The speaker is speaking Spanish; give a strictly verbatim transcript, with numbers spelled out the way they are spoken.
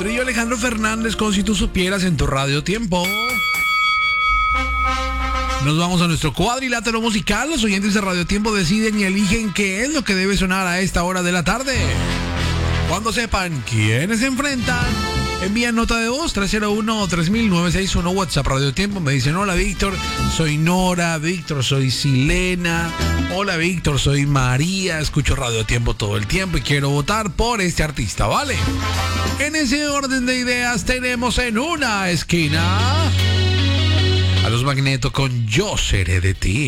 Trío Alejandro Fernández con Si Tú Supieras en tu Radio Tiempo. Nos vamos a nuestro cuadrilátero musical. Los oyentes de Radio Tiempo deciden y eligen qué es lo que debe sonar a esta hora de la tarde. Cuando sepan quiénes se enfrentan, envían nota de voz tres cero uno, tres mil, nueve seis uno, WhatsApp Radio Tiempo. Me dicen: hola Víctor, soy Nora. Víctor, soy Silena. Hola Víctor, soy María. Escucho Radio Tiempo todo el tiempo y quiero votar por este artista, ¿vale? En ese orden de ideas tenemos en una esquina a Los Magneto con Yo Seré de Ti.